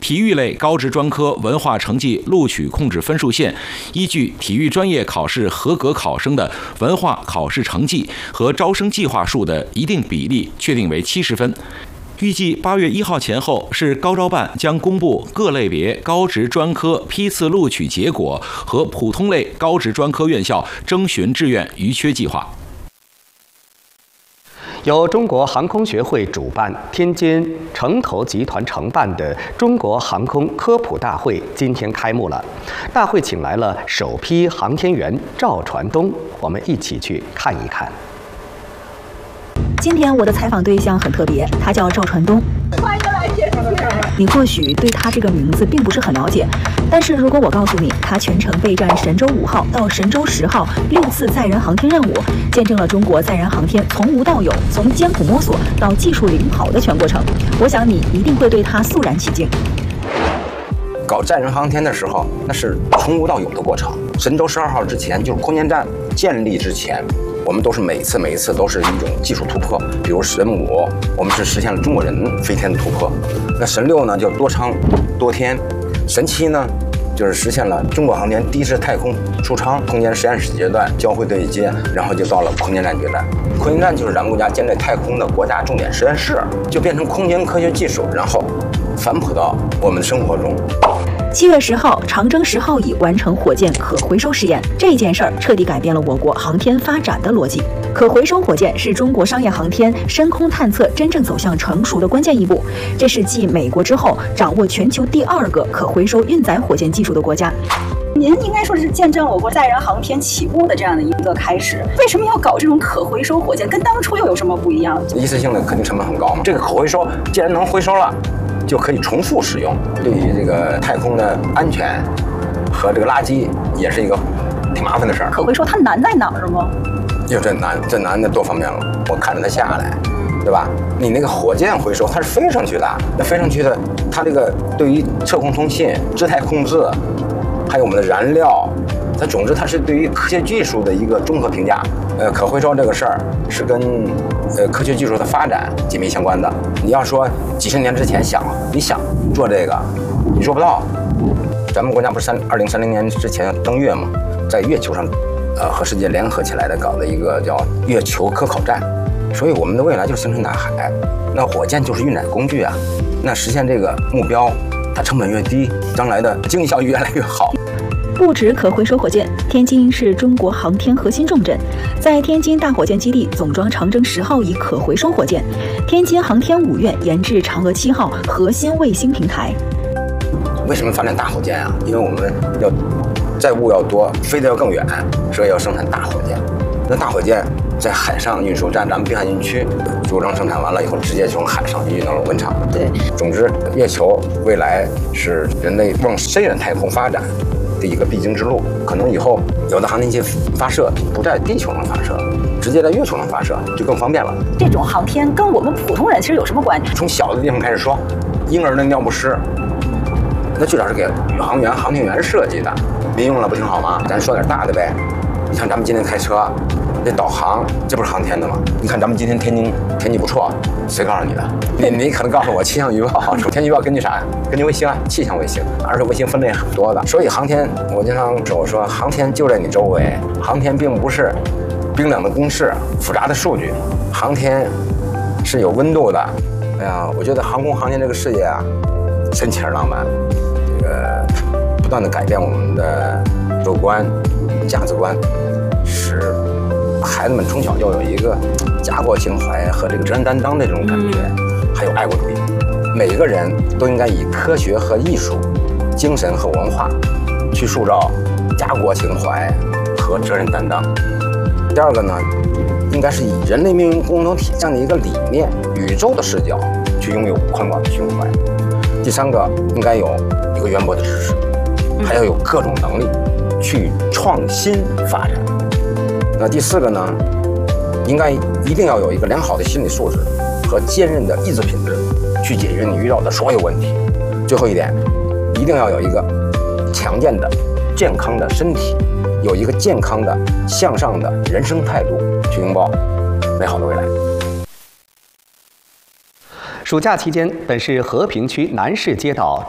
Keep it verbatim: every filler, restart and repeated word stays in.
体育类高职专科文化成绩录取控制分数线，依据体育专业考试合格考生的文化考试成绩和招生计划数的一定比例确定为七十分。预计八月一号前后，市高招办将公布各类别高职专科批次录取结果和普通类高职专科院校征询志愿余缺计划。 由中国航空学会主办、天津城投集团承办的中国航空科普大会今天开幕了。大会请来了首批航天员赵传东，我们一起去看一看。 今天我的采访对象很特别，他叫赵传东。 欢迎来接受。 你或许对他这个名字并不是很了解，但是如果我告诉你，他全程备战神舟五号到神舟十号六次载人航天任务，见证了中国载人航天从无到有、从艰苦摸索到技术领跑的全过程，我想你一定会对他肃然起敬。 搞载人航天的时候，那是从无到有的过程。神舟十二号之前，就是空间站建立之前，我们都是每一次每一次都是一种技术突破。比如神五，我们是实现了中国人飞天的突破。那神六呢，叫多舱多天。神七呢，就是实现了中国航天第一次太空出舱，空间实验室阶段交会对接，然后就到了空间站阶段。空间站就是咱们国家建立太空的国家重点实验室，就变成空间科学技术，然后反哺到我们的生活中。 七月十号，长征十号乙完成火箭可回收试验，这件事儿彻底改变了我国航天发展的逻辑。可回收火箭是中国商业航天深空探测真正走向成熟的关键一步，这是继美国之后掌握全球第二个可回收运载火箭技术的国家。 您应该说是见证了我国载人航天起步的这样的一个开始。为什么要搞这种可回收火箭？跟当初又有什么不一样？ 一次性的肯定成本很高嘛，这个可回收既然能回收了，就可以重复使用，对于这个太空的安全和这个垃圾也是一个挺麻烦的事儿。 可回收它难在哪儿吗？ 就这难，这难的多方面了。我看着它下来，对吧？你那个火箭回收，它是飞上去的，那飞上去的，它这个对于测控通信、姿态控制，还有我们的燃料，它总之它是对于科学技术的一个综合评价。呃，可回收这个事儿是跟呃科学技术的发展紧密相关的。你要说几十年之前想，你想做这个，你做不到。咱们国家不是三二零三零年之前登月吗？在月球上，呃，和世界联合起来的搞的一个叫月球科考站。所以我们的未来就是星辰大海，那火箭就是运载工具啊。那实现这个目标，它成本越低，将来的经济效益越来越好。 不止可回收火箭，天津是中国航天核心重镇，在天津大火箭基地总装长征十号乙可回收火箭，天津航天五院研制嫦娥七号核心卫星平台。 为什么发展大火箭啊？因为我们要载物要多，飞得要更远，所以要生产大火箭。那大火箭在海上运输，占咱们滨海军区组装生产完了以后，直接从海上运到了文场。 对， 总之，月球未来是人类往深远太空发展的一个必经之路。可能以后有的航天器发射不在地球上发射，直接在月球上发射，就更方便了。 这种航天跟我们普通人其实有什么关系？ 从小的地方开始说，婴儿的尿不湿，那最早是给宇航员、航天员设计的，民用了不挺好吗？咱说点大的呗。你看咱们今天开车，那导航，这不是航天的吗？你看咱们今天天津天气不错，谁告诉你的？你你可能告诉我气象预报，天气预报根据啥呀？根据卫星啊，气象卫星，而且卫星分类很多的。所以航天，我经常说，我说航天就在你周围，航天并不是冰冷的公式、复杂的数据，航天是有温度的。哎呀，我觉得航空航天这个事业啊，神奇而浪漫，这个不断的改变我们的肉观、价值观，使孩子们从小就有一个家国情怀和这个责任担当的这种感觉，还有爱国主义。每个人都应该以科学和艺术、精神和文化去塑造家国情怀和责任担当。第二个呢，应该是以人类命运共同体这样的一个理念、宇宙的视角去拥有宽广的胸怀。第三个，应该有一个渊博的知识，还要有各种能力去创新发展。那第四个呢，应该一定要有一个良好的心理素质和坚韧的意志品质，去解决你遇到的所有问题。最后一点，一定要有一个强健的、健康的身体，有一个健康的、向上的人生态度，去拥抱美好的未来。 暑假期间，本市和平区南市街道